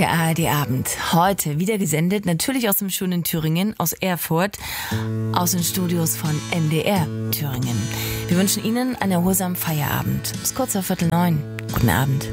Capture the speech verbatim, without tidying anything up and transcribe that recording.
Der A R D-Abend. Heute wieder gesendet, natürlich aus dem schönen Thüringen, aus Erfurt, aus den Studios von M D R Thüringen. Wir wünschen Ihnen einen erholsamen Feierabend. Bis kurz vor Viertel neun. Guten Abend.